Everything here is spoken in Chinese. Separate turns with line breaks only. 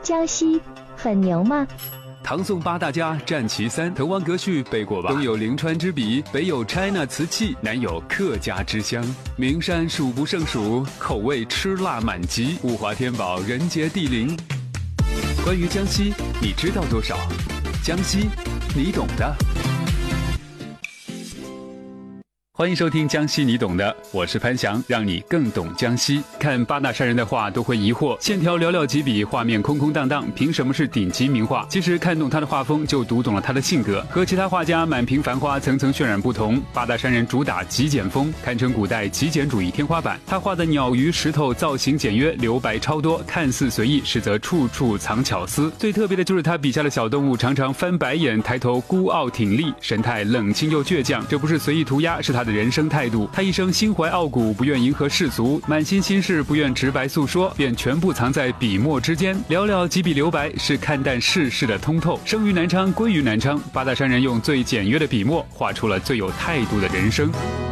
江西很牛吗？
唐宋八大家占其三，滕王阁序背过吧？东有临川之笔，北有 China 瓷器，南有客家之乡。名山数不胜数，口味吃辣满级，物华天宝，人杰地灵。关于江西，你知道多少？江西，你懂的。欢迎收听江西你懂的，我是潘翔，让你更懂江西。看八大山人的画都会疑惑，线条寥寥几笔，画面空空荡荡，凭什么是顶级名画？其实看懂他的画风，就读懂了他的性格。和其他画家满屏繁花层层渲染不同，八大山人主打极简风，堪称古代极简主义天花板。他画的鸟鱼石头造型简约，留白超多，看似随意，实则处处藏巧思。最特别的就是他笔下的小动物常常翻白眼，抬头孤傲挺立，神态冷清又倔强。这不是随意涂鸦，是他的人生态度。他一生心怀傲骨，不愿迎合世俗，满心心事不愿直白诉说，便全部藏在笔墨之间。寥寥几笔留白，是看淡世事的通透。生于南昌，归于南昌，八大山人用最简约的笔墨，画出了最有态度的人生。